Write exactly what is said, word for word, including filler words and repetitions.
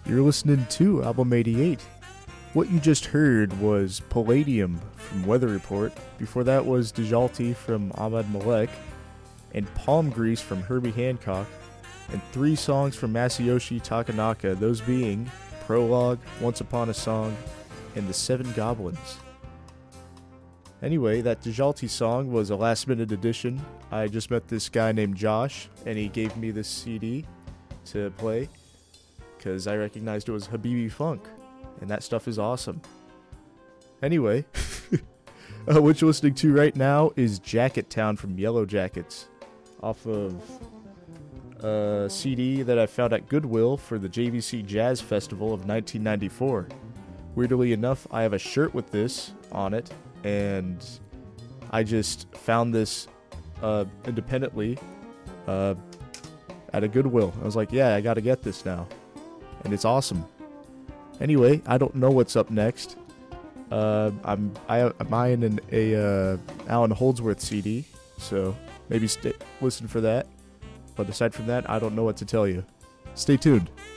You're listening to Album eighty-eight. What you just heard was Palladium from Weather Report. Before that was Dejalti from Ahmad Malek, and Palm Grease from Herbie Hancock, and three songs from Masayoshi Takanaka, those being Prologue, Once Upon a Song, and The Seven Goblins. Anyway, that Dejalti song was a last minute addition. I just met this guy named Josh, and he gave me this C D to play because I recognized it was Habibi Funk, and that stuff is awesome. Anyway, uh, what you're listening to right now is Jacket Town from Yellow Jackets, off of a C D that I found at Goodwill for the J V C Jazz Festival of nineteen ninety-four. Weirdly enough, I have a shirt with this on it, and I just found this uh, independently uh, at a Goodwill. I was like, yeah, I gotta get this now. And it's awesome. Anyway, I don't know what's up next. Uh, I'm I, I'm eyeing an, a uh, Alan Holdsworth C D, so maybe stay, listen for that. But aside from that, I don't know what to tell you. Stay tuned.